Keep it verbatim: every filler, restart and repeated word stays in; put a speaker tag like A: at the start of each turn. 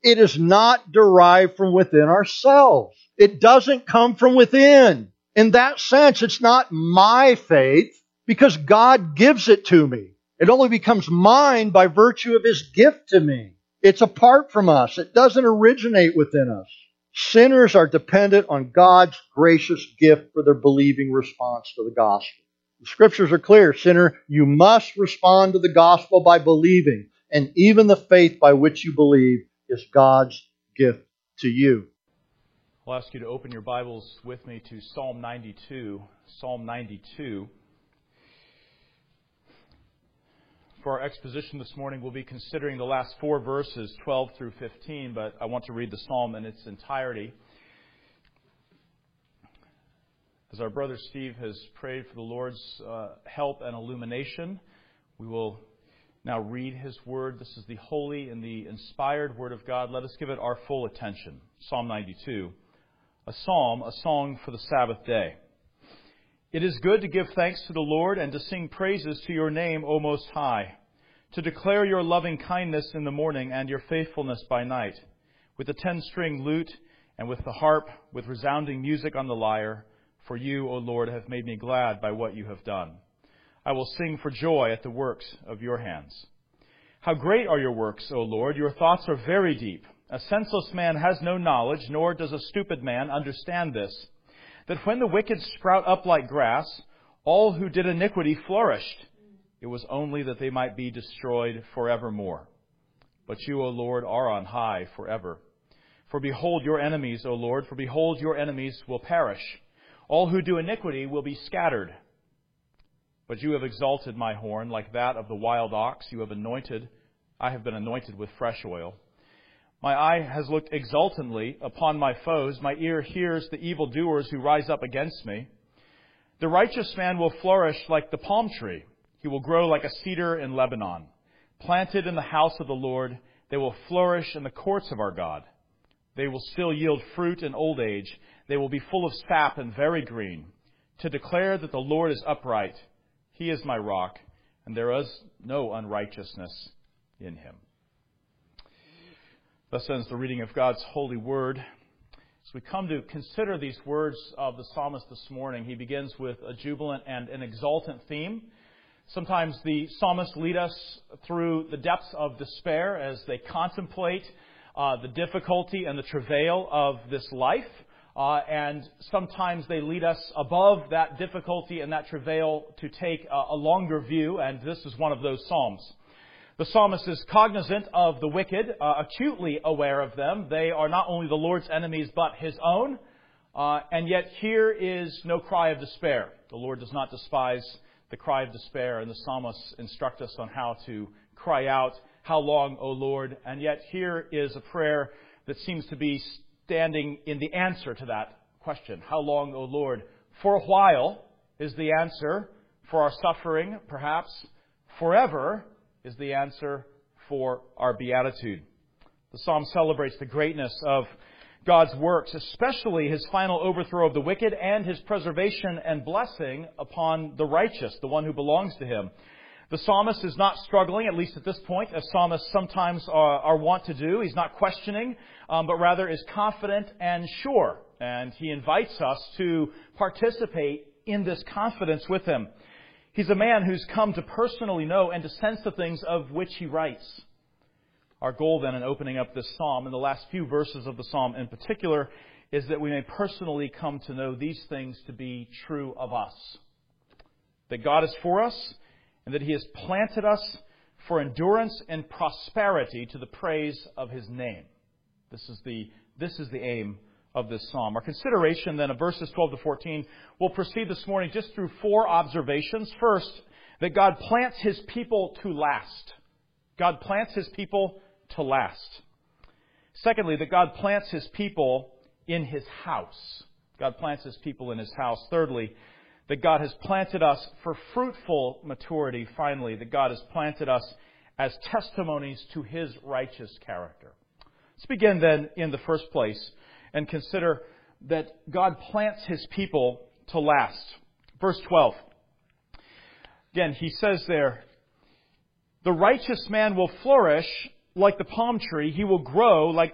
A: It is not derived from within ourselves. It doesn't come from within. In that sense, it's not my faith because God gives it to me. It only becomes mine by virtue of His gift to me. It's apart from us. It doesn't originate within us. Sinners are dependent on God's gracious gift for their believing response to the gospel. The Scriptures are clear. Sinner, you must respond to the gospel by believing. And even the faith by which you believe is God's gift to you.
B: I'll ask you to open your Bibles with me to Psalm ninety-two. Psalm ninety-two. For our exposition this morning, we'll be considering the last four verses, twelve through fifteen, but I want to read the psalm in its entirety. As our brother Steve has prayed for the Lord's uh, help and illumination, we will now read His Word. This is the holy and the inspired Word of God. Let us give it our full attention. Psalm ninety-two, a psalm, a song for the Sabbath day. It is good to give thanks to the Lord and to sing praises to your name, O Most High, to declare your loving kindness in the morning and your faithfulness by night, with the ten-string lute and with the harp, with resounding music on the lyre. For you, O Lord, have made me glad by what you have done. I will sing for joy at the works of your hands. How great are your works, O Lord! Your thoughts are very deep. A senseless man has no knowledge, nor does a stupid man understand this, that when the wicked sprout up like grass, all who did iniquity flourished. It was only that they might be destroyed forevermore. But you, O Lord, are on high forever. For behold your enemies, O Lord, for behold your enemies will perish. All who do iniquity will be scattered. But you have exalted my horn like that of the wild ox. You have anointed, I have been anointed with fresh oil. My eye has looked exultantly upon my foes. My ear hears the evildoers who rise up against me. The righteous man will flourish like the palm tree. He will grow like a cedar in Lebanon. Planted in the house of the Lord, they will flourish in the courts of our God. They will still yield fruit in old age. They will be full of sap and very green, to declare that the Lord is upright. He is my rock, and there is no unrighteousness in Him. Thus ends the reading of God's holy word. As we come to consider these words of the psalmist this morning, he begins with a jubilant and an exultant theme. Sometimes the psalmists lead us through the depths of despair as they contemplate uh, the difficulty and the travail of this life. Uh, and sometimes they lead us above that difficulty and that travail to take a, a longer view, and this is one of those psalms. The psalmist is cognizant of the wicked, uh, acutely aware of them. They are not only the Lord's enemies, but His own. Uh, and yet here is no cry of despair. The Lord does not despise the cry of despair, and the psalmists instruct us on how to cry out, "How long, O Lord?" And yet here is a prayer that seems to be standing in the answer to that question. How long, O Lord? For a while is the answer for our suffering, perhaps. Forever is the answer for our beatitude. The psalm celebrates the greatness of God's works, especially His final overthrow of the wicked and His preservation and blessing upon the righteous, the one who belongs to Him. The psalmist is not struggling, at least at this point, as psalmists sometimes are, are wont to do. He's not questioning, um, but rather is confident and sure. And he invites us to participate in this confidence with him. He's a man who's come to personally know and to sense the things of which he writes. Our goal then in opening up this psalm, in the last few verses of the psalm in particular, is that we may personally come to know these things to be true of us. That God is for us, and that He has planted us for endurance and prosperity to the praise of His name. This is the, this is the aim of this psalm. Our consideration then of verses twelve to fourteen will proceed this morning just through four observations. First, that God plants His people to last. God plants His people to last. Secondly, that God plants His people in His house. God plants His people in His house. Thirdly, that God has planted us for fruitful maturity. Finally, that God has planted us as testimonies to His righteous character. Let's begin then in the first place and consider that God plants His people to last. Verse twelve. Again, he says there, "The righteous man will flourish like the palm tree. He will grow like